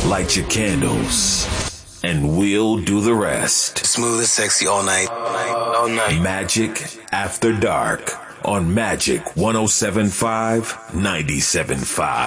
Light your candles, and we'll do the rest. Smooth and sexy all night. All night. Magic After Dark on Magic 107.5, 97.5.